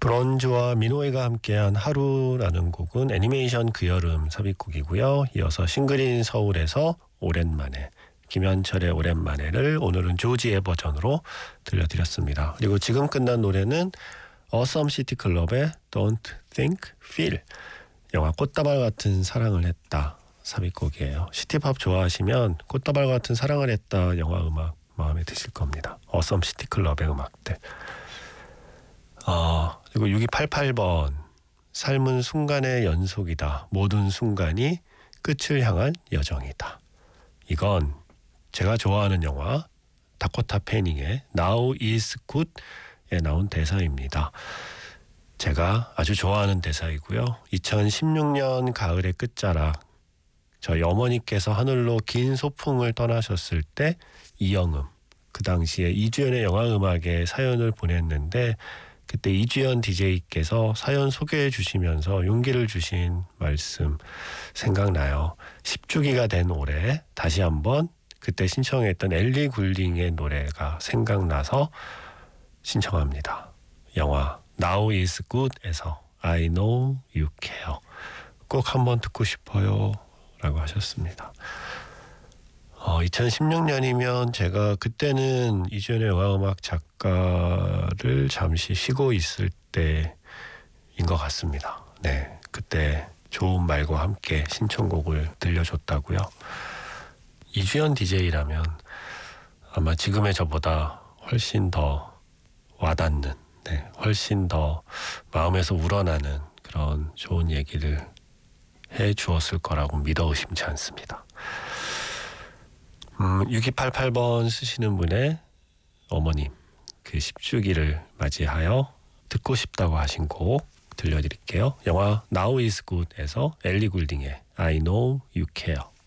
브론즈와 민호이가 함께한 하루라는 곡은 애니메이션 그 여름 삽입곡이고요. 이어서 싱글인 서울에서 오랜만에, 김현철의 오랜만에를 오늘은 조지의 버전으로 들려드렸습니다. 그리고 지금 끝난 노래는 어썸 시티 클럽의 Don't Think Feel, 영화 꽃다발 같은 사랑을 했다 삽입곡이에요. 시티팝 좋아하시면 꽃다발 같은 사랑을 했다 영화 음악 마음에 드실 겁니다. 어썸 시티 클럽의 음악들. 그리고 6288번, 삶은 순간의 연속이다. 모든 순간이 끝을 향한 여정이다. 이건 제가 좋아하는 영화 다코타 패닝의 Now is Good에 나온 대사입니다. 제가 아주 좋아하는 대사이고요. 2016년 가을의 끝자락, 저희 어머니께서 하늘로 긴 소풍을 떠나셨을 때 이영음, 그 당시에 이주연의 영화음악에 사연을 보냈는데 그때 이주연 DJ께서 사연 소개해 주시면서 용기를 주신 말씀 생각나요. 10주기가 된 올해 다시 한번 그때 신청했던 엘리 굴링의 노래가 생각나서 신청합니다. 영화 Now is Good에서 I know you care, 꼭 한번 듣고 싶어요 라고 하셨습니다. 2016년이면 제가 그때는 이주연의 영화음악 작가를 잠시 쉬고 있을 때인 것 같습니다. 네, 그때 좋은 말과 함께 신청곡을 들려줬다고요. 이주연 DJ라면 아마 지금의 저보다 훨씬 더 와닿는, 훨씬 더 마음에서 우러나는 그런 좋은 얘기를 해주었을 거라고 믿어 의심치 않습니다. 6288번 쓰시는 분의 어머님, 그 10주기를 맞이하여 듣고 싶다고 하신 곡 들려드릴게요. 영화 Now is Good에서 엘리 굴딩의 I know you care.